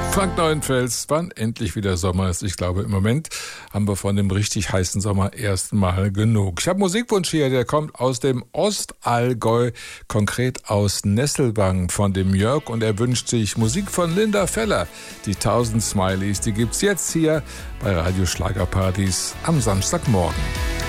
Frank Neuenfels, wann endlich wieder Sommer ist. Ich glaube, im Moment haben wir von dem richtig heißen Sommer erstmal genug. Ich habe Musikwunsch hier, der kommt aus dem Ostallgäu, konkret aus Nesselwang von dem Jörg, und er wünscht sich Musik von Linda Feller. Die 1000 Smileys, die gibt's jetzt hier bei Radio Schlagerpartys am Samstagmorgen.